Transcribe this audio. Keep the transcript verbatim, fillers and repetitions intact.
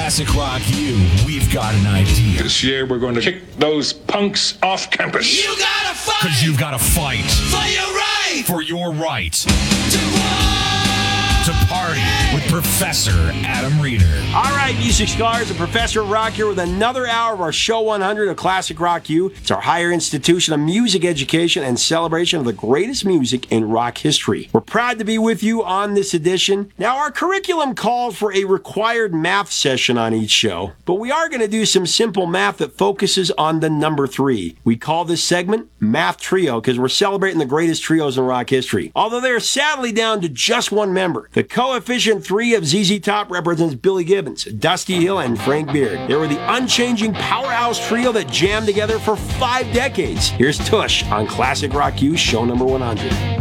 Classic Rock U, we've got an idea. This year we're going to kick those punks off campus. You gotta fight! Because you've got to fight. For your right! For your right. To To party with Professor Adam Reeder. All right, music scholars, the Professor of Rock here with another hour of our Show one hundred of Classic Rock U. It's our higher institution of music education and celebration of the greatest music in rock history. We're proud to be with you on this edition. Now, our curriculum calls for a required math session on each show, but we are going to do some simple math that focuses on the number three. We call this segment Math Trio because we're celebrating the greatest trios in rock history. Although they are sadly down to just one member. The coefficient three of Z Z Top represents Billy Gibbons, Dusty Hill, and Frank Beard. They were the unchanging powerhouse trio that jammed together for five decades. Here's Tush on Classic Rock U, show number one hundred.